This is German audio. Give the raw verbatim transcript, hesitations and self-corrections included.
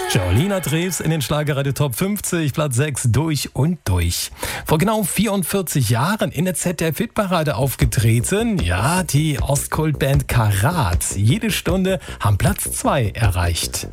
Jolina Drews in den Schlagerradio Top fünfzig, Platz sechs, durch und durch. Vor genau vierundvierzig Jahren in der Z D F-Hitparade aufgetreten. Ja, die Ostkult-Band Karat. Jede Stunde haben Platz zwei erreicht.